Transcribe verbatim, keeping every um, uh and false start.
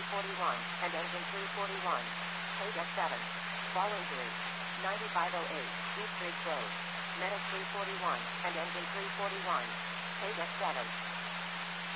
forty-one, and engine three forty-one. Page F seven. Ball injury. ninety-five oh eight, East Ridge Road. Medic three forty-one, and engine three forty-one. Page F seven.